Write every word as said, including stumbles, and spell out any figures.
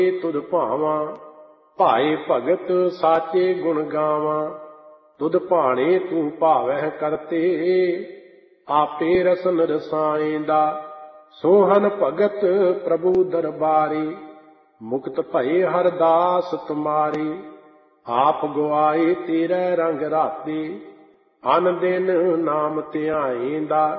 ਤੁਧ ਭਾਵਾਂ, ਭਾਏ ਭਗਤ ਸਾਚੇ ਗੁਣ ਗਾਵਾਂ। ਤੁਧ ਭਾਣੇ ਤੂੰ ਭਾਵਹਿ ਕਰਤੇ, ਆਪੇ ਰਸਨ ਰਸਾਏਂਦਾ। ਸੋਹਨ ਭਗਤ ਪ੍ਰਭੂ ਦਰਬਾਰੀ, ਮੁਕਤ ਭਏ ਹਰ ਦਾਸ ਤੁਮਾਰੀ। ਆਪ ਗੁਆਏ ਤੇਰੇ ਰੰਗ ਰਾਤੇ, ਅਨ ਦਿਨ ਨਾਮ ਧਿਆਏਂਦਾ।